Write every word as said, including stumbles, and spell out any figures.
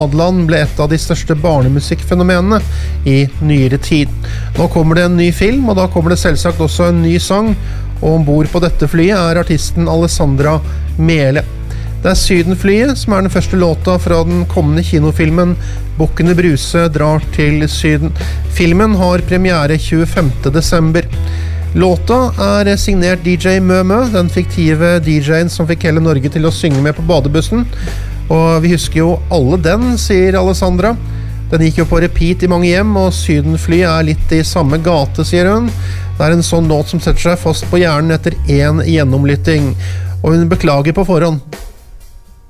Hadeland ble et av de største barnemusikkfenomenene i nyere tid. Nå kommer det en ny film, og da kommer det selvsagt også en ny sang, og ombord på dette flyet er artisten Alessandra Mele. Det er Sydenflyet som er den første låta fra den kommende kinofilmen Bukkene Bruse drar til Syden. Filmen har premiere tjuefemte desember. Låta er signert D J Mømø, den fiktive D J-en som fikk hele Norge til å synge med på badebussen. Og vi husker jo alle den, sier Alessandra. Den gikk jo på repeat i mange hjem, og Sydenflyet er litt i samme gate, sier hun. Det er en sånn låt som setter seg fast på hjernen etter en gjennomlytting. Og hun beklager på forhånd.